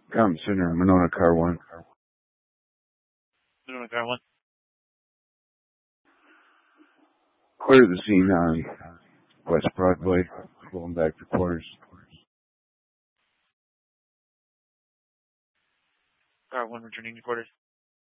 Common Center, Monona Car 1. Monona Car 1. Clear the scene on West Broadway, going back to quarters. Car 1 returning to quarters.